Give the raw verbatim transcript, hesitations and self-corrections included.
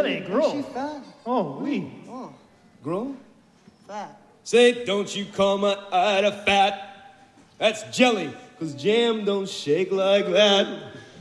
jelly, gros. She fat. Oh, oui. Oh, Gros? fat. Say, don't you call my ida fat. That's jelly, cause jam don't shake like that.